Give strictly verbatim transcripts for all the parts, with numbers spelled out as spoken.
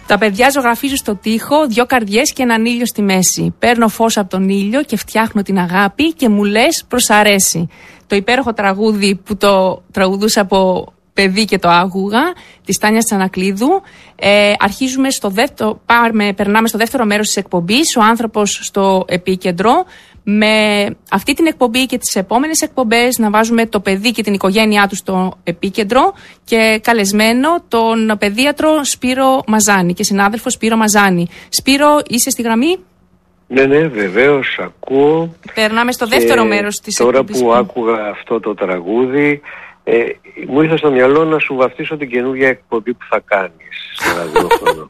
Τα παιδιά ζωγραφίζουν στο τοίχο δυο καρδιές και έναν ήλιο στη μέση. Παίρνω φως από τον ήλιο και φτιάχνω την αγάπη και μου λες προς αρέσει. Το υπέροχο τραγούδι που το τραγουδούσα από παιδί και το άκουγα, της Τάνιας Τσανακλείδου. Ε, αρχίζουμε στο δεύτερο, πάμε, περνάμε στο δεύτερο μέρος της εκπομπής, ο άνθρωπος στο επίκεντρο. Με αυτή την εκπομπή και τις επόμενες εκπομπές να βάζουμε το παιδί και την οικογένειά του στο επίκεντρο και καλεσμένο τον παιδίατρο Σπύρο Μαζάνη και συνάδελφο Σπύρο Μαζάνη. Σπύρο, είσαι στη γραμμή? Ναι, ναι, βεβαίως, ακούω. Περνάμε στο δεύτερο μέρος της τώρα εκπομπής. Τώρα που άκουγα αυτό το τραγούδι, ε, μου ήρθε στο μυαλό να σου βαφτίσω την καινούργια εκπομπή που θα κάνεις στο ραδιόφωνο.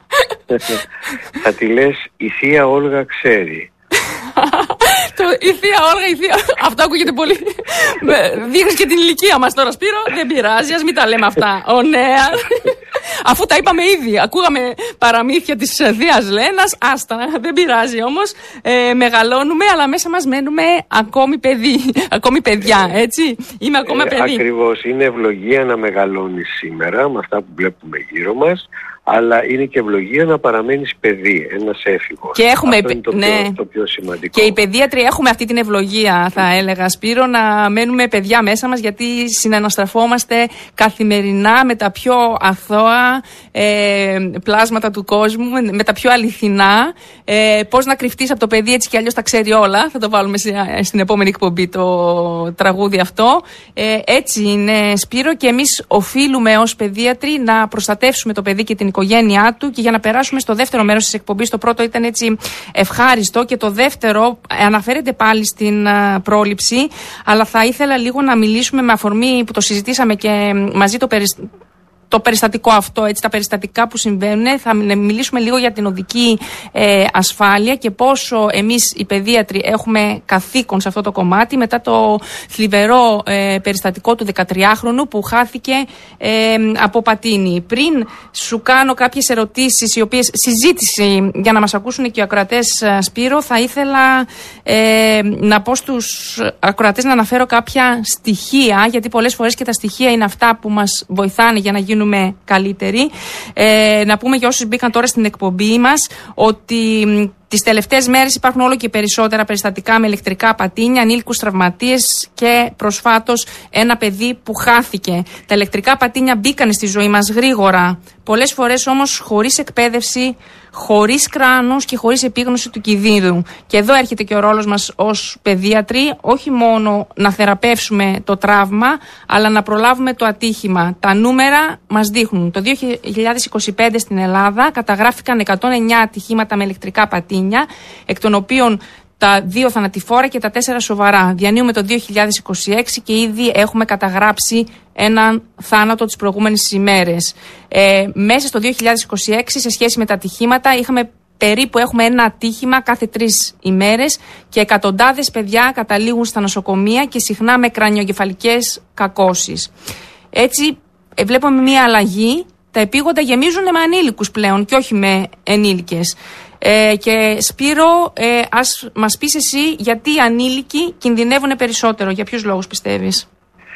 Θα τη λες «Η Θεία Όλγα ξέρει». Το, η Θεία Όλγα, η Θεία... Αυτό ακούγεται πολύ. Δείχνεις και την ηλικία μας τώρα, Σπύρο. Δεν πειράζει, ας μην τα λέμε αυτά. Ο νέα. Αφού τα είπαμε ήδη, ακούγαμε παραμύθια της Θείας Λένας. Άστα, δεν πειράζει όμως. Ε, μεγαλώνουμε, αλλά μέσα μας μένουμε ακόμη παιδί. Ακόμη παιδιά, έτσι. Είμαι ακόμα ε, παιδί. Ακριβώς. Είναι ευλογία να μεγαλώνεις σήμερα με αυτά που βλέπουμε γύρω μας. Αλλά είναι και ευλογία να παραμένεις παιδί, ένας έφηβος. Και έχουμε, αυτό είναι το, ναι. πιο, το πιο σημαντικό. Και οι παιδίατροι έχουμε αυτή την ευλογία, θα έλεγα, Σπύρο, να μένουμε παιδιά μέσα μας, γιατί συναναστραφόμαστε καθημερινά με τα πιο αθώα ε, πλάσματα του κόσμου, με τα πιο αληθινά. Ε, πώς να κρυφτείς από το παιδί, έτσι κι αλλιώς τα ξέρει όλα. Θα το βάλουμε στην επόμενη εκπομπή το τραγούδι αυτό. Ε, έτσι είναι, Σπύρο, και εμείς οφείλουμε ως παιδίατροι να προστατεύσουμε το παιδί και την οικογένειά του. Και για να περάσουμε στο δεύτερο μέρος της εκπομπής, το πρώτο ήταν έτσι ευχάριστο και το δεύτερο αναφέρεται πάλι στην uh, πρόληψη, αλλά θα ήθελα λίγο να μιλήσουμε με αφορμή που το συζητήσαμε και μαζί το περιστατικό. Το περιστατικό αυτό, έτσι, τα περιστατικά που συμβαίνουν. Θα μιλήσουμε λίγο για την οδική ε, ασφάλεια και πόσο εμείς οι παιδίατροι έχουμε καθήκον σε αυτό το κομμάτι μετά το θλιβερό ε, περιστατικό του δεκατριάχρονου που χάθηκε ε, από πατίνι. Πριν σου κάνω κάποιες ερωτήσεις, οι οποίες συζήτηση για να μας ακούσουν και οι ακροατές, Σπύρο, θα ήθελα ε, να πω στους ακροατές να αναφέρω κάποια στοιχεία, γιατί πολλές φορές και τα στοιχεία είναι αυτά που μας βοηθάνε για να γίνουν καλύτεροι. Ε, να πούμε για όσους μπήκαν τώρα στην εκπομπή μας ότι τις τελευταίες μέρες υπάρχουν όλο και περισσότερα περιστατικά με ηλεκτρικά πατίνια, ανήλικους τραυματίες και προσφάτως ένα παιδί που χάθηκε. Τα ηλεκτρικά πατίνια μπήκαν στη ζωή μας γρήγορα, πολλές φορές όμως χωρίς εκπαίδευση, χωρίς κράνος και χωρίς επίγνωση του κινδύνου. Και εδώ έρχεται και ο ρόλος μας ως παιδίατροι, όχι μόνο να θεραπεύσουμε το τραύμα, αλλά να προλάβουμε το ατύχημα. Τα νούμερα μας δείχνουν. Το δύο χιλιάδες είκοσι πέντε στην Ελλάδα καταγράφηκαν εκατόν εννιά ατυχήματα με ηλεκτρικά πατίνια, εκ των οποίων τα δύο θανατηφόρα και τα τέσσερα σοβαρά. Διανύουμε το δύο χιλιάδες είκοσι έξι και ήδη έχουμε καταγράψει έναν θάνατο τις προηγούμενες ημέρες. Ε, μέσα στο δύο χιλιάδες είκοσι έξι, σε σχέση με τα ατυχήματα, είχαμε περίπου έχουμε ένα ατύχημα κάθε τρεις ημέρες και εκατοντάδες παιδιά καταλήγουν στα νοσοκομεία και συχνά με κρανιογκεφαλικές κακώσεις. Έτσι, ε, βλέπουμε μια αλλαγή. Τα επίγοντα γεμίζουν με ανήλικους πλέον και όχι με ενήλικες. Ε, και Σπύρο, ε, ας μας πεις εσύ γιατί οι ανήλικοι κινδυνεύουν περισσότερο, για ποιους λόγους πιστεύεις?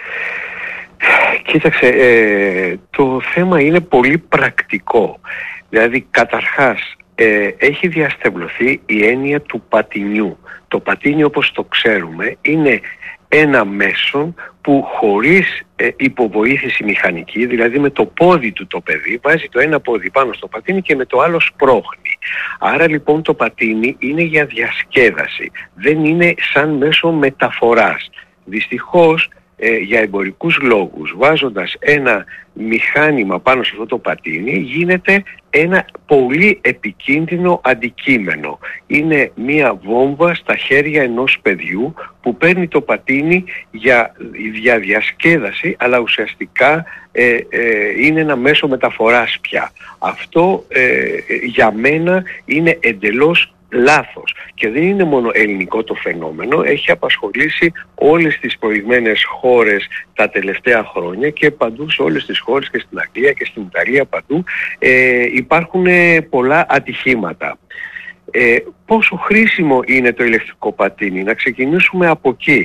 Κοίταξε, ε, το θέμα είναι πολύ πρακτικό. Δηλαδή, καταρχάς, ε, έχει διαστευλωθεί η έννοια του πατινιού. Το πατίνι, όπως το ξέρουμε, είναι ένα μέσο που χωρίς ε, υποβοήθηση μηχανική, δηλαδή με το πόδι του το παιδί, βάζει το ένα πόδι πάνω στο πατίνι και με το άλλο σπρώχνει. Άρα λοιπόν το πατίνι είναι για διασκέδαση, δεν είναι σαν μέσο μεταφοράς. Δυστυχώς, ε, για εμπορικούς λόγους, βάζοντας ένα μηχάνημα πάνω σε αυτό το πατίνι, γίνεται ένα πολύ επικίνδυνο αντικείμενο. Είναι μία βόμβα στα χέρια ενός παιδιού που παίρνει το πατίνι για, για διασκέδαση, αλλά ουσιαστικά ε, ε, είναι ένα μέσο μεταφοράς πια. Αυτό ε, για μένα είναι εντελώς λάθος. Και δεν είναι μόνο ελληνικό το φαινόμενο, έχει απασχολήσει όλες τις προηγμένες χώρες τα τελευταία χρόνια και παντού σε όλες τις χώρες, και στην Αγγλία και στην Ιταλία, παντού ε, υπάρχουν πολλά ατυχήματα. Ε, πόσο χρήσιμο είναι το ηλεκτρικό πατίνι? Να ξεκινήσουμε από εκεί.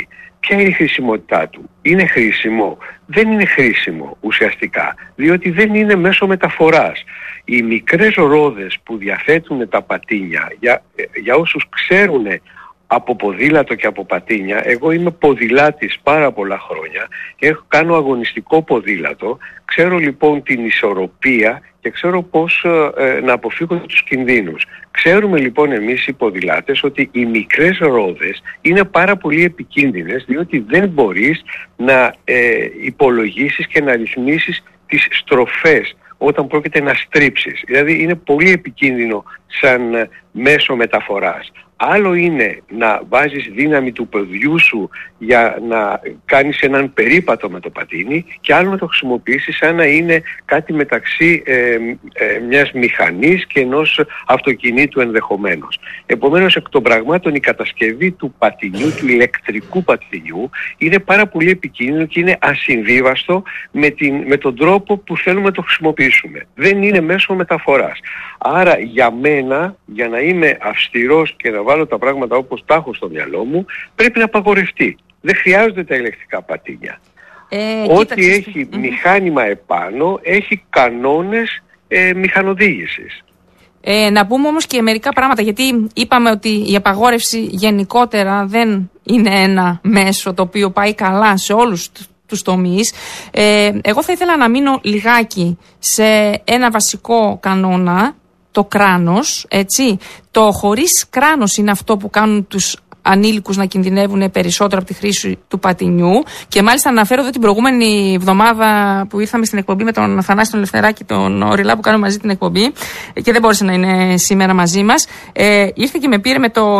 Ποια είναι η χρησιμότητά του? Είναι χρήσιμο? Δεν είναι χρήσιμο ουσιαστικά, διότι δεν είναι μέσω μεταφοράς. Οι μικρές ρόδες που διαθέτουν τα πατίνια, για, για όσους ξέρουν από ποδήλατο και από πατίνια, εγώ είμαι ποδηλάτης πάρα πολλά χρόνια και έχω, κάνω αγωνιστικό ποδήλατο, ξέρω λοιπόν την ισορροπία και ξέρω πώς ε, να αποφύγω τους κινδύνους. Ξέρουμε λοιπόν εμείς οι ποδηλάτες ότι οι μικρές ρόδες είναι πάρα πολύ επικίνδυνες, διότι δεν μπορείς να ε, υπολογίσεις και να ρυθμίσεις τις στροφές όταν πρόκειται να στρίψεις. Δηλαδή είναι πολύ επικίνδυνο σαν μέσο μεταφοράς. Άλλο είναι να βάζεις δύναμη του ποδιού σου για να κάνεις έναν περίπατο με το πατίνι και άλλο να το χρησιμοποιήσεις σαν να είναι κάτι μεταξύ ε, ε, μιας μηχανής και ενός αυτοκινήτου ενδεχομένως. Επομένως, εκ των πραγμάτων η κατασκευή του πατινιού, του ηλεκτρικού πατινιού, είναι πάρα πολύ επικίνδυνο και είναι ασυμβίβαστο με, την, με τον τρόπο που θέλουμε να το χρησιμοποιήσουμε. Δεν είναι μέσο μεταφοράς. Άρα για μένα, για να είμαι αυστηρός και να βάλω τα πράγματα όπως τα έχω στο μυαλό μου, πρέπει να απαγορευτεί. Δεν χρειάζονται τα ηλεκτρικά πατίνια. Ε, Ό,τι κοίταξε. έχει mm-hmm. μηχάνημα επάνω έχει κανόνες ε, μηχανοδήγησης. Ε, να πούμε όμως και μερικά πράγματα, γιατί είπαμε ότι η απαγόρευση γενικότερα δεν είναι ένα μέσο το οποίο πάει καλά σε όλους τους τομείς. Ε, εγώ θα ήθελα να μείνω λιγάκι σε ένα βασικό κανόνα, το κράνος, έτσι. Το χωρίς κράνος είναι αυτό που κάνουν τους ανήλικους να κινδυνεύουν περισσότερο από τη χρήση του πατινιού. Και μάλιστα αναφέρω εδώ την προηγούμενη εβδομάδα που ήρθαμε στην εκπομπή με τον Θανάση τον Ελευθεράκη, τον Οριλά, που κάνουμε μαζί την εκπομπή και δεν μπόρεσε να είναι σήμερα μαζί μας. Ε, ήρθε και με πήρε με, το,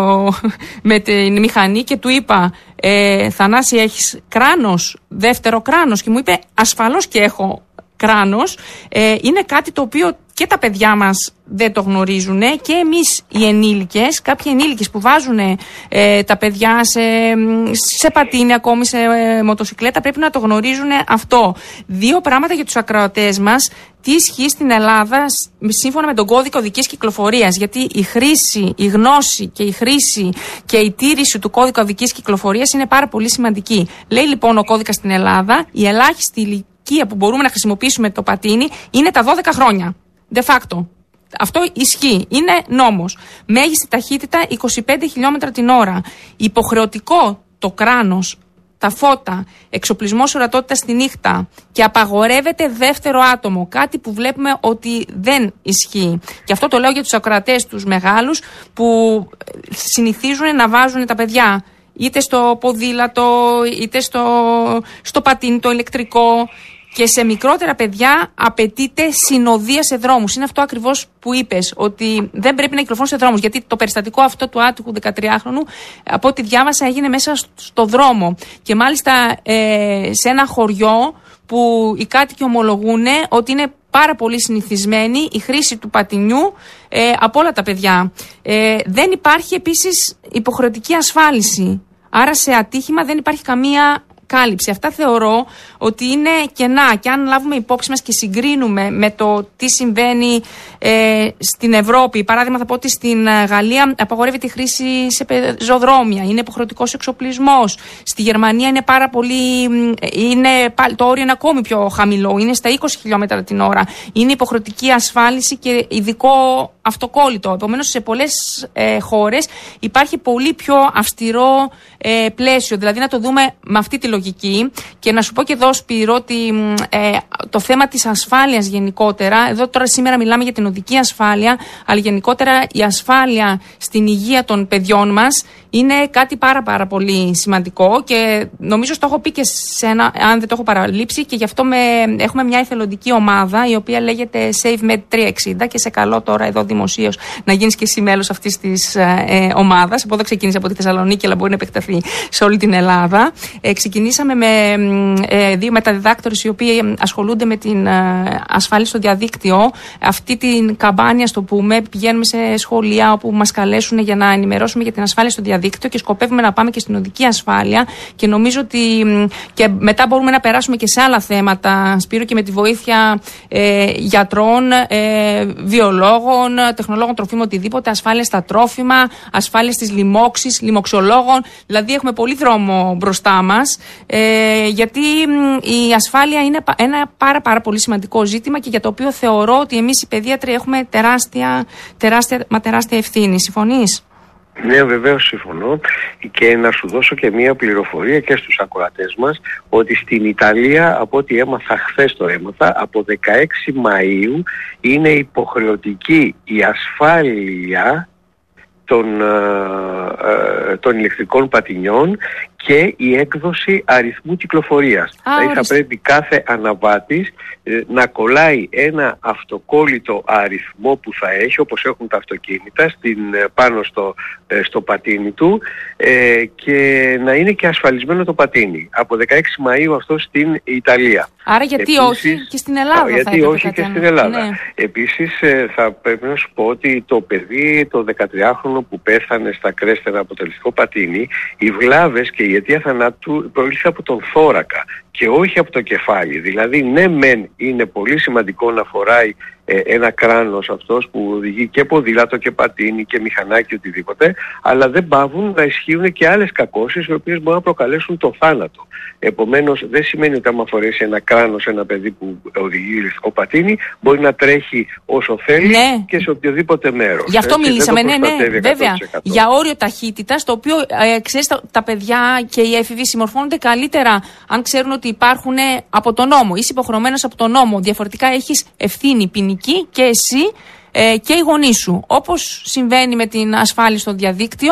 με την μηχανή και του είπα ε, Θανάση, έχεις κράνος, δεύτερο κράνος? Και μου είπε ασφαλώς και έχω κράνος. Ε, είναι κάτι το οποίο και τα παιδιά μας δεν το γνωρίζουν και εμείς οι ενήλικες, κάποιοι ενήλικες που βάζουν ε, τα παιδιά σε, σε πατίνι, ακόμη σε ε, μοτοσυκλέτα, πρέπει να το γνωρίζουν αυτό. Δύο πράγματα για τους ακροατές μας. Τι ισχύει στην Ελλάδα σύμφωνα με τον κώδικα οδικής κυκλοφορίας? Γιατί η χρήση, η γνώση και η χρήση και η τήρηση του κώδικα οδικής κυκλοφορίας είναι πάρα πολύ σημαντική. Λέει λοιπόν ο κώδικας στην Ελλάδα, η ελάχιστη ηλικία που μπορούμε να χρησιμοποιήσουμε το πατίνι είναι τα δώδεκα χρόνια. De facto. Αυτό ισχύει. Είναι νόμος. Μέγιστη ταχύτητα είκοσι πέντε χιλιόμετρα την ώρα. Υποχρεωτικό το κράνος, τα φώτα, εξοπλισμός ορατότητας στη νύχτα και απαγορεύεται δεύτερο άτομο. Κάτι που βλέπουμε ότι δεν ισχύει. Και αυτό το λέω για τους ακροατές τους μεγάλους που συνηθίζουν να βάζουν τα παιδιά είτε στο ποδήλατο είτε στο, στο πατίνι το ηλεκτρικό. Και σε μικρότερα παιδιά απαιτείται συνοδεία σε δρόμους. Είναι αυτό ακριβώς που είπες, ότι δεν πρέπει να κυκλοφορούν σε δρόμους. Γιατί το περιστατικό αυτό του άτυχου δεκατριάχρονου, από ό,τι διάβασα, έγινε μέσα στο δρόμο. Και μάλιστα ε, σε ένα χωριό που οι κάτοικοι ομολογούν ότι είναι πάρα πολύ συνηθισμένη η χρήση του πατινιού ε, από όλα τα παιδιά. Ε, δεν υπάρχει επίσης υποχρεωτική ασφάλιση. Άρα σε ατύχημα δεν υπάρχει καμία κάλυψη. Αυτά θεωρώ ότι είναι κενά και αν λάβουμε υπόψη μας και συγκρίνουμε με το τι συμβαίνει ε, στην Ευρώπη, παράδειγμα θα πω ότι στην Γαλλία απαγορεύεται η χρήση σε πεζοδρόμια, είναι υποχρεωτικός εξοπλισμός. Στη Γερμανία είναι πάρα πολύ, είναι, το όριο είναι ακόμη πιο χαμηλό, είναι στα είκοσι χιλιόμετρα την ώρα. Είναι υποχρεωτική ασφάλιση και ειδικό αυτοκόλλητο. Επομένως σε πολλές ε, χώρες υπάρχει πολύ πιο αυστηρό ε, πλαίσιο, δηλαδή να το δούμε με αυτή τη λογική. Και να σου πω και εδώ, Σπύρο, ότι ε, το θέμα της ασφάλειας γενικότερα, εδώ τώρα σήμερα μιλάμε για την οδική ασφάλεια, αλλά γενικότερα η ασφάλεια στην υγεία των παιδιών μας είναι κάτι πάρα πάρα πολύ σημαντικό και νομίζω στο έχω πει και σε ένα, αν δεν το έχω παραλείψει, και γι' αυτό με, έχουμε μια εθελοντική ομάδα η οποία λέγεται SaveMed τριακόσια εξήντα και σε καλώ τώρα εδώ δημοσίως να γίνεις και εσύ μέλος αυτής της ε, ομάδας. Από εδώ ξεκίνησε από τη Θεσσαλονίκη, αλλά μπορεί να επεκταθεί σε όλη την Ελλάδα. Ε, ξεκινήσαμε με ε, δύο μεταδιδάκτορες οι οποίοι ασχολούνται με την ε, ασφάλεια στο διαδίκτυο. Αυτή την καμπάνια, στο πούμε, πηγαίνουμε σε σχολεία όπου μας καλέσουν για να ενημερώσουμε για την ασφάλεια στο διαδίκτυο και σκοπεύουμε να πάμε και στην οδική ασφάλεια. Και νομίζω ότι και μετά μπορούμε να περάσουμε και σε άλλα θέματα, Σπύρο, και με τη βοήθεια ε, γιατρών, ε, βιολόγων, τεχνολόγων τροφίμων, οτιδήποτε, ασφάλεια στα τρόφιμα, ασφάλεια στις λοιμώξεις, λοιμοξιολόγων. Δηλαδή έχουμε πολύ δρόμο μπροστά μας, ε, γιατί η ασφάλεια είναι ένα πάρα, πάρα πολύ σημαντικό ζήτημα και για το οποίο θεωρώ ότι εμείς οι παιδίατροι έχουμε τεράστια, τεράστια, μα τεράστια ευθύνη. Συμφωνείς? Ναι, βεβαίως συμφωνώ, και να σου δώσω και μία πληροφορία και στους ακροατές μας ότι στην Ιταλία, από ό,τι έμαθα χθες το έμαθα, από δεκαέξι Μαΐου είναι υποχρεωτική η ασφάλεια των, ε, των ηλεκτρικών πατινιών και η έκδοση αριθμού κυκλοφορίας. Δηλαδή θα πρέπει κάθε αναβάτης ε, να κολλάει ένα αυτοκόλλητο αριθμό που θα έχει, όπως έχουν τα αυτοκίνητα, στην, πάνω στο, ε, στο πατίνι του, ε, και να είναι και ασφαλισμένο το πατίνι. Από δεκαέξι Μαΐου αυτό στην Ιταλία. Άρα γιατί Επίσης, όχι και στην Ελλάδα? Γιατί θα όχι και στην Ελλάδα. Ναι. Επίσης ε, θα πρέπει να σου πω ότι το παιδί, το δεκατριάχρονο που πέθανε στα Κρέστερα από το ηλεκτρικό πατίνι, οι βλάβες και η αιτία θανάτου προήλθε από τον θώρακα και όχι από το κεφάλι. Δηλαδή ναι μεν είναι πολύ σημαντικό να φοράει ε, ένα κράνος αυτός που οδηγεί και ποδήλατο και πατίνι και μηχανάκι οτιδήποτε, αλλά δεν πάβουν να ισχύουν και άλλες κακώσεις οι οποίες μπορούν να προκαλέσουν το θάνατο. Επομένως δεν σημαίνει ότι άμα φορέσει ένα κράνος ένα παιδί που οδηγεί ηλεκτρικό πατίνι μπορεί να τρέχει όσο θέλει, ναι, και σε οποιοδήποτε μέρος. Γι' αυτό έτσι, μιλήσαμε, ναι, ναι, βέβαια, για όριο ταχύτητας, το οποίο ε, ξέρεις, τα, τα παιδιά και οι έφηβοι συμμορφώνονται καλύτερα αν ξέρουν ότι υπάρχουν από τον νόμο. Είσαι υποχρεωμένος από τον νόμο. Διαφορετικά έχεις ευθύνη ποινική και εσύ ε, και οι γονείς σου. Όπως συμβαίνει με την ασφάλεια στο διαδίκτυο,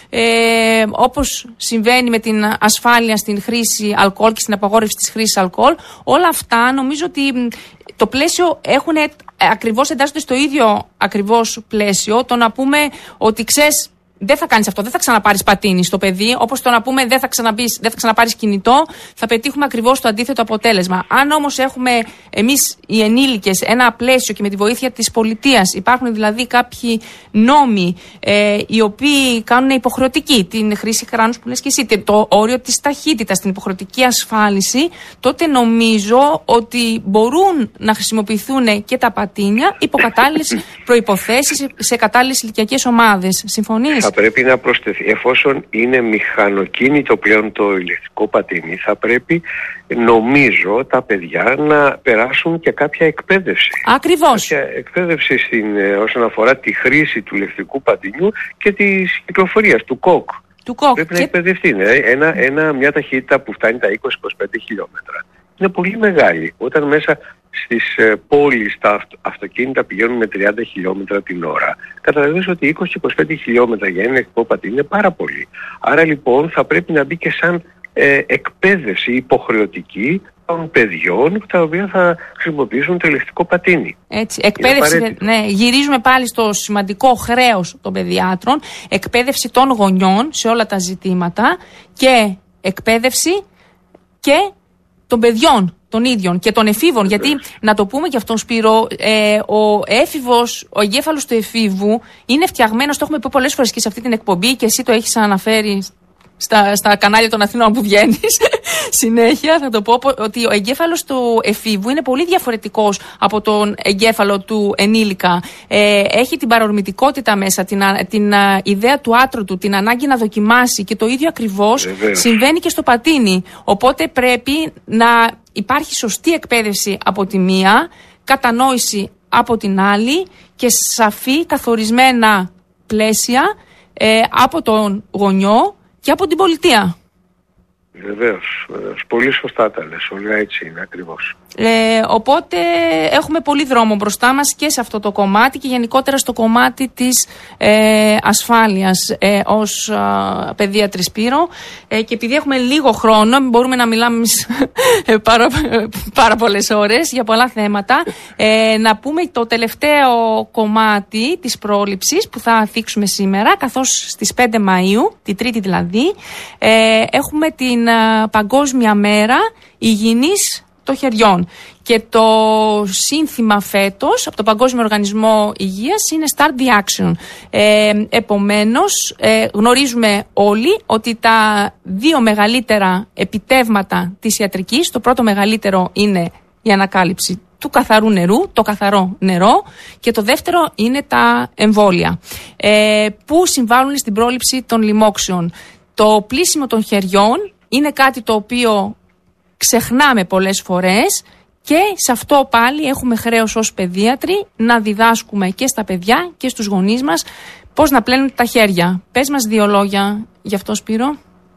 ε, όπως συμβαίνει με την ασφάλεια στην χρήση αλκοόλ και στην απαγόρευση της χρήσης αλκοόλ, όλα αυτά νομίζω ότι το πλαίσιο έχουν ακριβώς, εντάσσονται στο ίδιο ακριβώς πλαίσιο. Το να πούμε ότι ξέρεις, δεν θα κάνεις αυτό, δεν θα ξαναπάρεις πατίνι στο παιδί, όπως το να πούμε δεν θα, ξαναμπείς, δεν θα ξαναπάρεις κινητό, θα πετύχουμε ακριβώς το αντίθετο αποτέλεσμα. Αν όμως έχουμε εμείς οι ενήλικες ένα πλαίσιο και με τη βοήθεια της πολιτείας, υπάρχουν δηλαδή κάποιοι νόμοι ε, οι οποίοι κάνουν υποχρεωτική την χρήση κράνους που λες και εσύ, το όριο της ταχύτητας, την υποχρεωτική ασφάλιση, τότε νομίζω ότι μπορούν να χρησιμοποιηθούν και τα πατίνια υπό κατάλληλες προϋποθέσεις σε κατάλληλες ηλικιακές ομάδες. Συμφωνείς? Θα πρέπει να προσθεθεί, εφόσον είναι μηχανοκίνητο πλέον το ηλεκτρικό πατίνι, θα πρέπει νομίζω τα παιδιά να περάσουν και κάποια εκπαίδευση. Ακριβώς. Κάποια εκπαίδευση στην, όσον αφορά τη χρήση του ηλεκτρικού πατινιού και της κυκλοφορίας, του κοκ. Του κοκ. Πρέπει και... να εκπαιδευτεί. Ναι. Ένα, ένα, μια ταχύτητα που φτάνει τα είκοσι με είκοσι πέντε χιλιόμετρα. Είναι πολύ μεγάλη. Όταν μέσα στις ε, πόλεις τα αυτο, αυτοκίνητα πηγαίνουν με τριάντα χιλιόμετρα την ώρα, καταλαβαίνεις ότι είκοσι με είκοσι πέντε χιλιόμετρα για ένα ηλεκτρικό πατίνι είναι πάρα πολύ. Άρα λοιπόν θα πρέπει να μπει και σαν ε, εκπαίδευση υποχρεωτική των παιδιών τα οποία θα χρησιμοποιήσουν το ηλεκτρικό πατίνι. Έτσι, εκπαίδευση, ναι, γυρίζουμε πάλι στο σημαντικό χρέος των παιδιάτρων, εκπαίδευση των γονιών σε όλα τα ζητήματα και εκπαίδευση και των παιδιών των ίδιων και των εφήβων. Γιατί, να το πούμε και αυτόν, Σπύρο, ε, ο έφηβος, ο εγκέφαλος του εφήβου είναι φτιαγμένος, το έχουμε πει πολλές φορές και σε αυτή την εκπομπή και εσύ το έχεις αναφέρει στα, στα κανάλια των Αθηνών που βγαίνεις συνέχεια, θα το πω, ότι ο εγκέφαλος του εφήβου είναι πολύ διαφορετικός από τον εγκέφαλο του ενήλικα. Ε, έχει την παρορμητικότητα μέσα, την, την α, ιδέα του άτρου του, την ανάγκη να δοκιμάσει, και το ίδιο ακριβώς συμβαίνει και στο πατίνι. Οπότε πρέπει να υπάρχει σωστή εκπαίδευση από τη μία, κατανόηση από την άλλη και σαφή καθορισμένα πλαίσια ε, από τον γονιό και από την πολιτεία. Βεβαίως, βεβαίως. Πολύ σωστά τα λες, όλα έτσι είναι ακριβώς. Ε, οπότε έχουμε πολύ δρόμο μπροστά μας και σε αυτό το κομμάτι και γενικότερα στο κομμάτι της ε, ασφάλειας ε, ως ε, παιδίατρη, Σπύρο. Ε, και επειδή έχουμε λίγο χρόνο, μπορούμε να μιλάμε ε, πάρα, πάρα πολλές ώρες για πολλά θέματα, ε, να πούμε το τελευταίο κομμάτι της πρόληψης που θα θίξουμε σήμερα, καθώς στις πέντε Μαΐου, την Τρίτη δηλαδή, ε, έχουμε την ε, Παγκόσμια Μέρα Υγιεινής των Χεριών. Και το σύνθημα φέτος από τον Παγκόσμιο Οργανισμό Υγείας είναι Start the Action. Ε, επομένως, ε, γνωρίζουμε όλοι ότι τα δύο μεγαλύτερα επιτεύγματα της ιατρικής, το πρώτο μεγαλύτερο είναι η ανακάλυψη του καθαρού νερού, το καθαρό νερό, και το δεύτερο είναι τα εμβόλια, ε, που συμβάλλουν στην πρόληψη των λοιμόξεων. Το πλύσιμο των χεριών είναι κάτι το οποίο ξεχνάμε πολλές φορές και σε αυτό πάλι έχουμε χρέος ως παιδίατροι να διδάσκουμε και στα παιδιά και στους γονείς μας πώς να πλένουν τα χέρια. Πες μας δύο λόγια γι' αυτό, Σπύρο.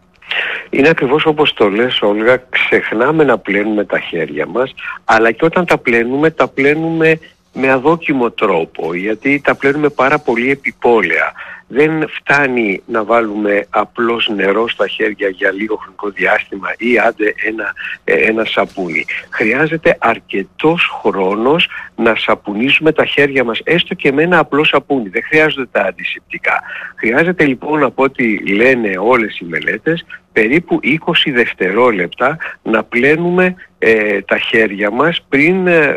Είναι ακριβώς όπως το λες, Όλγα, ξεχνάμε να πλένουμε τα χέρια μας, αλλά και όταν τα πλένουμε, τα πλένουμε με αδόκιμο τρόπο, γιατί τα πλένουμε πάρα πολύ επιπόλαια. Δεν φτάνει να βάλουμε απλώς νερό στα χέρια για λίγο χρονικό διάστημα ή άντε ένα, ένα σαπούνι. Χρειάζεται αρκετός χρόνος να σαπουνίζουμε τα χέρια μας, έστω και με ένα απλό σαπούνι. Δεν χρειάζονται τα αντισηπτικά. Χρειάζεται λοιπόν, από ό,τι λένε όλες οι μελέτες, περίπου είκοσι δευτερόλεπτα να πλένουμε ε, τα χέρια μας πριν ε,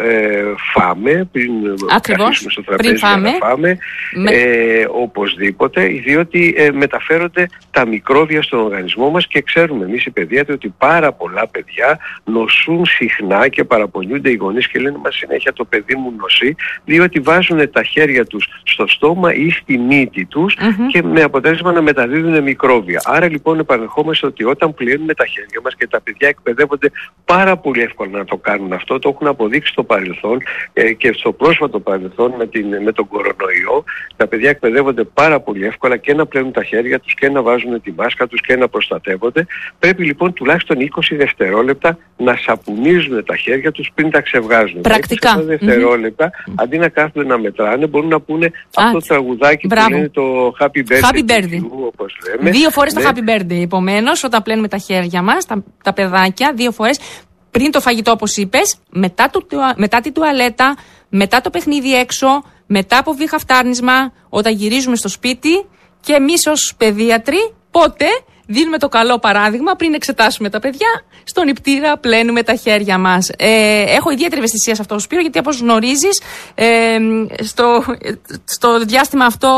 φάμε, πριν καθίσουμε στο τραπέζι για να φάμε, με... ε, οπωσδήποτε, διότι ε, μεταφέρονται τα μικρόβια στον οργανισμό μας και ξέρουμε εμείς οι παιδίατροι ότι πάρα πολλά παιδιά νοσούν συχνά και παραπονιούνται οι γονείς και λένε, μα συνέχεια το παιδί μου νοσεί, διότι βάζουν τα χέρια τους στο στόμα ή στη μύτη τους mm-hmm. και με αποτέλεσμα να μεταδίδουν μικρόβια. Άρα λοιπόν επανερχόμαστε ότι όταν πλένουμε τα χέρια μας, και τα παιδιά εκπαιδεύονται πάρα πολύ εύκολα να το κάνουν αυτό, το έχουν αποδείξει στο παρελθόν ε, και στο πρόσφατο παρελθόν με, την, με τον κορονοϊό, τα παιδιά εκπαιδεύονται πάρα πολύ εύκολα και να πλένουν τα χέρια τους και να βάζουν τη μάσκα τους και να προστατεύονται. Πρέπει λοιπόν τουλάχιστον είκοσι δευτερόλεπτα να σαπουνίζουν τα χέρια τους πριν τα ξεβγάζουν. Πρακτικά. είκοσι δευτερόλεπτα, mm-hmm. αντί να κάθονται να μετράνε, μπορούν να πούνε Α, αυτό το τραγουδάκι μπράβο. Που λένε το Happy Birthday, Happy Birthday. Του, όπως λέμε. Δύο φορές ναι. το Happy Birthday, επομένως, όταν πλένουμε τα χέρια μας, τα, τα παιδάκια, δύο φορές, πριν το φαγητό όπως είπες, μετά, το, μετά την τουαλέτα, μετά το παιχνίδι έξω, μετά από βήχα φτάρνισμα, όταν γυρίζουμε στο σπίτι, και εμείς ως παιδίατροι πότε δίνουμε το καλό παράδειγμα πριν εξετάσουμε τα παιδιά, στον νηπτήρα πλένουμε τα χέρια μας. Ε, έχω ιδιαίτερη ευαισθησία σε αυτό το Σπύρο, γιατί όπως γνωρίζεις, ε, στο, στο διάστημα αυτό,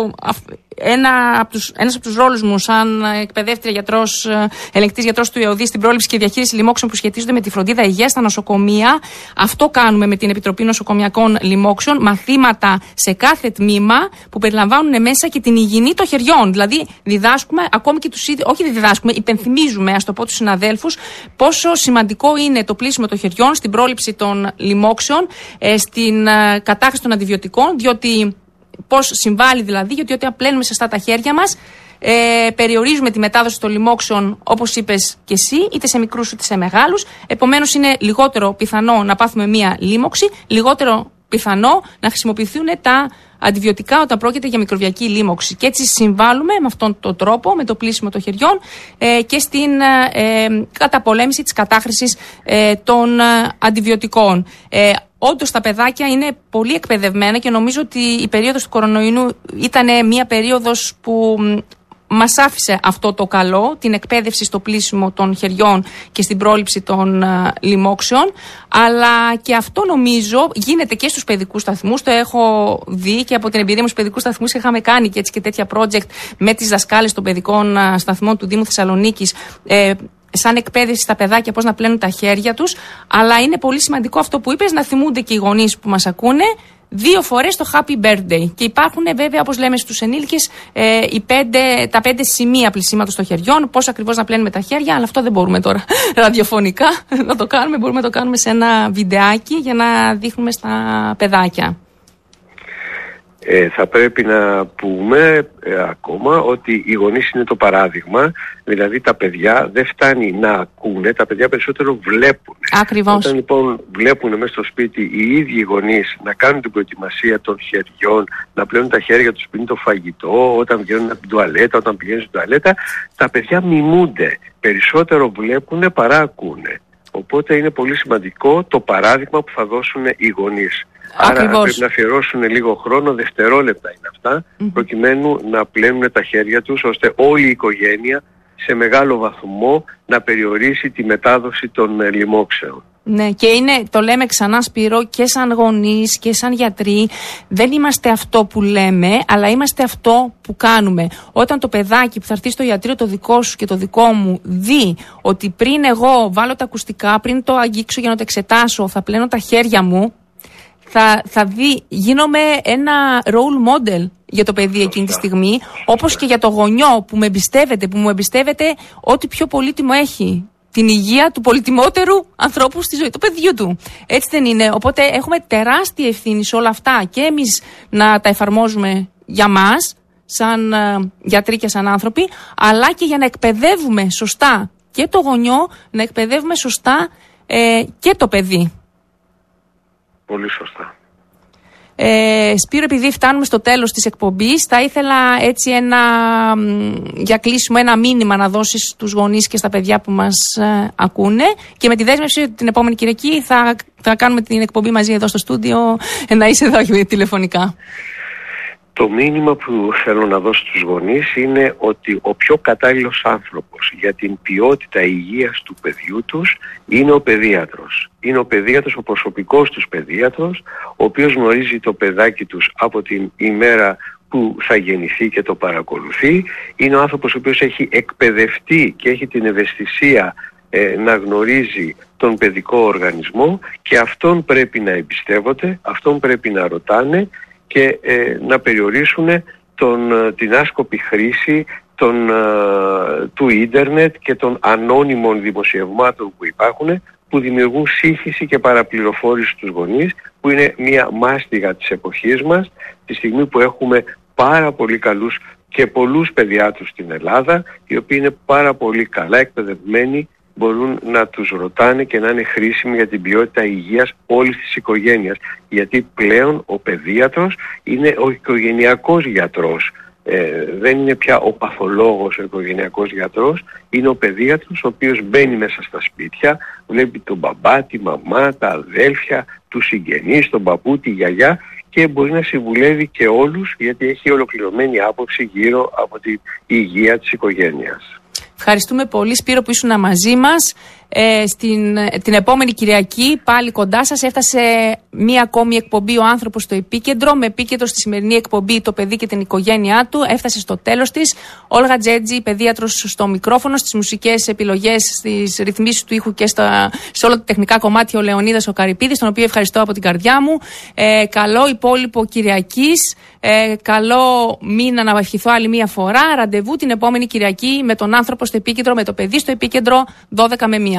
ένα από τους, ένας από τους ρόλους μου σαν εκπαιδεύτρια γιατρός, ελεγκτής γιατρός του ΕΟΔΗ στην πρόληψη και διαχείριση λοιμόξεων που σχετίζονται με τη φροντίδα υγείας στα νοσοκομεία. Αυτό κάνουμε με την Επιτροπή Νοσοκομιακών Λοιμόξεων. Μαθήματα σε κάθε τμήμα που περιλαμβάνουν μέσα και την υγιεινή των χεριών. Δηλαδή, διδάσκουμε ακόμη και τους ίδιους, όχι δεν διδάσκουμε, υπενθυμίζουμε, ας το πω, τους συναδέλφους, πόσο σημαντικό είναι το πλύσιμο των χεριών στην πρόληψη των λοιμόξεων, ε, στην ε, κατάχρηση των αντιβιωτικών, διότι. Πώς συμβάλλει δηλαδή, γιατί όταν πλένουμε σωστά τα χέρια μας, ε, περιορίζουμε τη μετάδοση των λοιμόξεων, όπως είπες και εσύ, είτε σε μικρούς είτε σε μεγάλους. Επομένως, είναι λιγότερο πιθανό να πάθουμε μία λοίμοξη, λιγότερο πιθανό να χρησιμοποιηθούν τα αντιβιωτικά όταν πρόκειται για μικροβιακή λοίμοξη. Και έτσι συμβάλλουμε με αυτόν τον τρόπο, με το πλύσιμο των χεριών ε, και στην ε, καταπολέμηση της κατάχρησης ε, των ε, αντιβιωτικών. Ε, Όντως τα παιδάκια είναι πολύ εκπαιδευμένα και νομίζω ότι η περίοδος του κορονοϊού ήταν μια περίοδος που μας άφησε αυτό το καλό, την εκπαίδευση στο πλύσιμο των χεριών και στην πρόληψη των uh, λοιμόξεων, αλλά και αυτό νομίζω γίνεται και στους παιδικούς σταθμούς. Το έχω δει και από την εμπειρία μου στους παιδικούς σταθμούς, είχαμε κάνει και έτσι και τέτοια project με τις δασκάλες των παιδικών uh, σταθμών του Δήμου Θεσσαλονίκης, ε, σαν εκπαίδευση στα παιδάκια πώς να πλένουν τα χέρια τους. Αλλά είναι πολύ σημαντικό αυτό που είπες, να θυμούνται και οι γονείς που μας ακούνε δύο φορές το Happy Birthday. Και υπάρχουν βέβαια, όπως λέμε στους ενήλικες, ε, οι πέντε, τα πέντε σημεία πλυσίματος των χεριών, πώς ακριβώς να πλένουμε τα χέρια, αλλά αυτό δεν μπορούμε τώρα ραδιοφωνικά να το κάνουμε. Μπορούμε να το κάνουμε σε ένα βιντεάκι για να δείχνουμε στα παιδάκια. Ε, θα πρέπει να πούμε ε, ακόμα ότι οι γονείς είναι το παράδειγμα, δηλαδή τα παιδιά δεν φτάνει να ακούνε, τα παιδιά περισσότερο βλέπουν. Ακριβώς. Όταν λοιπόν βλέπουν μέσα στο σπίτι οι ίδιοι οι γονείς να κάνουν την προετοιμασία των χεριών, να πλένουν τα χέρια τους πριν το φαγητό, όταν βγαίνουν από την τουαλέτα, όταν πηγαίνουν στην τουαλέτα, τα παιδιά μιμούνται, περισσότερο βλέπουν παρά ακούνε. Οπότε είναι πολύ σημαντικό το παράδειγμα που θα δώσουν οι γονείς. Άρα Ακριβώς. πρέπει να αφιερώσουν λίγο χρόνο, δευτερόλεπτα είναι αυτά, mm-hmm. προκειμένου να πλένουν τα χέρια τους, ώστε όλη η οικογένεια σε μεγάλο βαθμό να περιορίσει τη μετάδοση των λοιμόξεων. Ναι, και είναι, το λέμε ξανά Σπύρο, και σαν γονείς και σαν γιατροί, δεν είμαστε αυτό που λέμε, αλλά είμαστε αυτό που κάνουμε. Όταν το παιδάκι που θα έρθει στο ιατρείο το δικό σου και το δικό μου δει ότι πριν εγώ βάλω τα ακουστικά, πριν το αγγίξω για να το εξετάσω, θα πλένω τα χέρια μου, θα, θα δει, γίνομαι ένα role model για το παιδί εκείνη τη στιγμή, όπως και για το γονιό που με εμπιστεύεται, που μου εμπιστεύεται ό,τι πιο πολύτιμο έχει. Την υγεία του πολυτιμότερου ανθρώπου στη ζωή, του παιδιού του. Έτσι δεν είναι? Οπότε έχουμε τεράστια ευθύνη σε όλα αυτά και εμείς να τα εφαρμόζουμε για μας, σαν uh, γιατροί και σαν άνθρωποι, αλλά και για να εκπαιδεύουμε σωστά και το γονιό, να εκπαιδεύουμε σωστά ε, και το παιδί. Πολύ σωστά. Ε, Σπύρο, επειδή φτάνουμε στο τέλος της εκπομπής, θα ήθελα έτσι ένα, για κλείσιμο, ένα μήνυμα να δώσεις στους γονείς και στα παιδιά που μας ε, ακούνε, και με τη δέσμευση ότι την επόμενη Κυριακή θα, θα κάνουμε την εκπομπή μαζί εδώ στο στούντιο, ε, να είσαι εδώ τηλεφωνικά. Το μήνυμα που θέλω να δώσω στους γονείς είναι ότι ο πιο κατάλληλος άνθρωπος για την ποιότητα υγείας του παιδιού τους είναι ο παιδίατρος. Είναι ο παιδίατρος, ο προσωπικός τους παιδίατρος, ο οποίος γνωρίζει το παιδάκι τους από την ημέρα που θα γεννηθεί και το παρακολουθεί. Είναι ο άνθρωπος ο οποίος έχει εκπαιδευτεί και έχει την ευαισθησία ε, να γνωρίζει τον παιδικό οργανισμό, και αυτόν πρέπει να εμπιστεύονται, αυτόν πρέπει να ρωτάνε και ε, να περιορίσουν τον, την άσκοπη χρήση των, ε, του ίντερνετ και των ανώνυμων δημοσιευμάτων που υπάρχουν, που δημιουργούν σύγχυση και παραπληροφόρηση στους γονείς, που είναι μια μάστιγα της εποχής μας, τη στιγμή που έχουμε πάρα πολύ καλούς και πολλούς παιδιάτρους στην Ελλάδα, οι οποίοι είναι πάρα πολύ καλά εκπαιδευμένοι, μπορούν να τους ρωτάνε και να είναι χρήσιμοι για την ποιότητα υγείας όλης της οικογένειας. Γιατί πλέον ο παιδίατρος είναι ο οικογενειακός γιατρός. Ε, δεν είναι πια ο παθολόγος ο οικογενειακός γιατρός, είναι ο παιδίατρος ο οποίος μπαίνει μέσα στα σπίτια, βλέπει τον μπαμπά, τη μαμά, τα αδέλφια, τους συγγενείς, τον παππού, τη γιαγιά, και μπορεί να συμβουλεύει και όλους, γιατί έχει ολοκληρωμένη άποψη γύρω από την υγεία της οικογένειας. Ευχαριστούμε πολύ, Σπύρο, που ήσουν μαζί μας. Ε, στην, την επόμενη Κυριακή πάλι κοντά σας έφτασε μία ακόμη εκπομπή, ο άνθρωπος στο επίκεντρο, με επίκεντρο στη σημερινή εκπομπή το παιδί και την οικογένειά του. Έφτασε στο τέλος της. Όλγα Τζέτζη, παιδίατρος στο μικρόφωνο, στις μουσικές επιλογές, στις ρυθμίσεις του ήχου και στα, σε όλα τα τεχνικά κομμάτια ο Λεωνίδας ο Καρυπίδης, τον οποίο ευχαριστώ από την καρδιά μου. Ε, καλό υπόλοιπο Κυριακής. Ε, καλό μήνα να ευχηθώ άλλη μία φορά. Ραντεβού την επόμενη Κυριακή με τον άνθρωπο στο επίκεντρο, με το παιδί στο επίκεντρο, δώδεκα με μία.